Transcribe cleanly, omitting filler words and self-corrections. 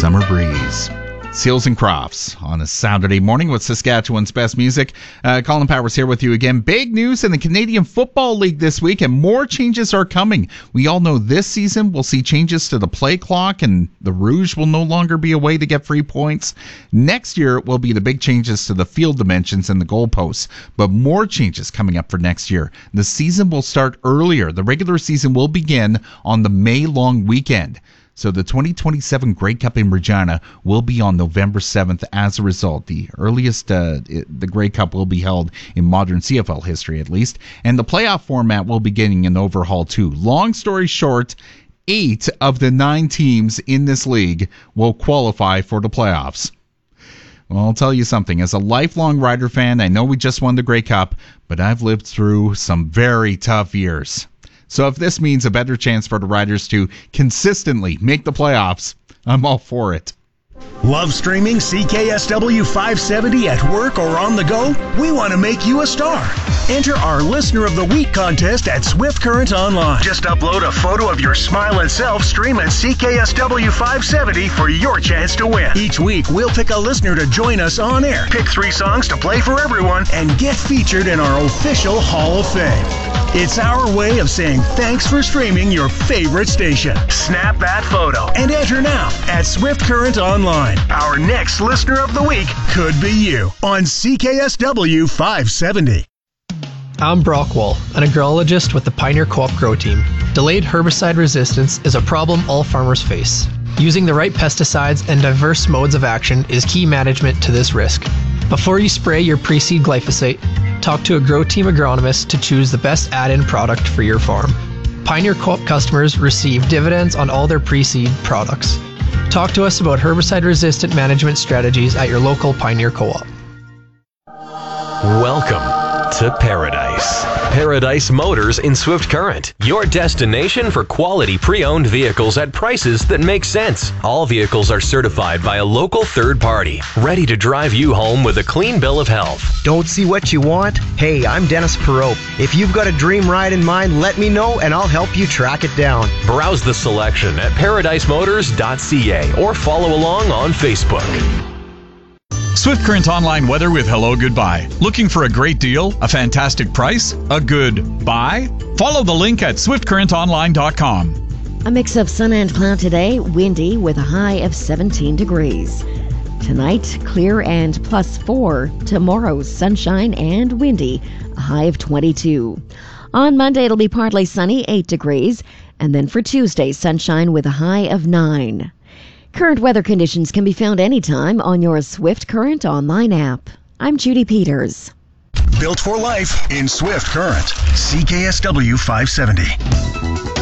Summer breeze. Seals and Crofts on a Saturday morning with Saskatchewan's best music. Colin Powers here with you again. Big news in the Canadian Football League this week, and more changes are coming. We all know this season we'll see changes to the play clock, and the Rouge will no longer be a way to get free points. Next year will be the big changes to the field dimensions and the goalposts, but more changes coming up for next year. The season will start earlier. The regular season will begin on the May long weekend. So the 2027 Grey Cup in Regina will be on November 7th as a result. The earliest the Grey Cup will be held in modern CFL history, at least. And the playoff format will be getting an overhaul, too. Long story short, 8 of the 9 teams in this league will qualify for the playoffs. Well, I'll tell you something. As a lifelong Rider fan, I know we just won the Grey Cup, but I've lived through some very tough years. So if this means a better chance for the Riders to consistently make the playoffs, I'm all for it. Love streaming CKSW 570 at work or on the go? We want to make you a star. Enter our Listener of the Week contest at Swift Current Online. Just upload a photo of your smiling self streaming CKSW 570 for your chance to win. Each week, we'll pick a listener to join us on air, pick 3 songs to play for everyone, and get featured in our official Hall of Fame. It's our way of saying thanks for streaming your favorite station. Snap that photo and enter now at Swift Current Online. Our next Listener of the Week could be you on CKSW 570. I'm Brock Wall, an agrologist with the Pioneer Co-op Grow Team. Delayed herbicide resistance is a problem all farmers face. Using the right pesticides and diverse modes of action is key management to this risk. Before you spray your pre-seed glyphosate, talk to a Grow Team agronomist to choose the best add-in product for your farm. Pioneer Co-op customers receive dividends on all their pre-seed products. Talk to us about herbicide-resistant management strategies at your local Pioneer Co-op. Welcome to Paradise. Paradise Motors in Swift Current, your destination for quality pre-owned vehicles at prices that make sense. All vehicles are certified by a local third party, ready to drive you home with a clean bill of health. Don't see what you want? Hey, I'm Dennis Perot. If you've got a dream ride in mind, let me know and I'll help you track it down. Browse the selection at paradisemotors.ca or follow along on Facebook. Swift Current Online weather with hello goodbye. Looking for a great deal? A fantastic price? A good buy? Follow the link at swiftcurrentonline.com. A mix of sun and cloud today, windy with a high of 17 degrees. Tonight, clear and +4. Tomorrow, sunshine and windy, a high of 22. On Monday, it'll be partly sunny, 8 degrees. And then for Tuesday, sunshine with a high of 9. Current weather conditions can be found anytime on your Swift Current Online app. I'm Judy Peters. Built for life in Swift Current. CKSW 570.